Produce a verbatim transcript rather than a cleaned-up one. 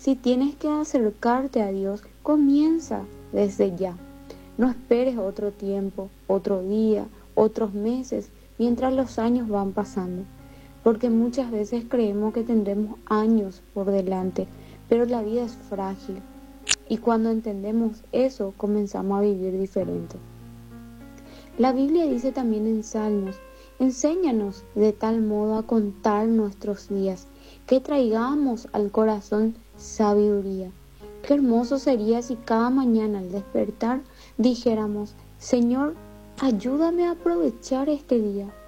Si tienes que acercarte a Dios, comienza desde ya. No esperes otro tiempo, otro día, otros meses, mientras los años van pasando. Porque muchas veces creemos que tendremos años por delante, pero la vida es frágil. Y cuando entendemos eso, comenzamos a vivir diferente. La Biblia dice también en Salmos: enséñanos de tal modo a contar nuestros días, que traigamos al corazón sabiduría. Qué hermoso sería si cada mañana al despertar dijéramos: Señor, ayúdame a aprovechar este día.